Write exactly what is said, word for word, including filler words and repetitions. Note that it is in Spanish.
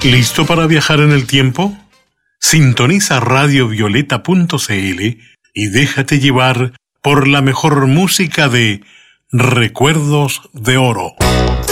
¿Listo para viajar en el tiempo? Sintoniza radio violeta punto c l y déjate llevar por la mejor música de Recuerdos de Oro.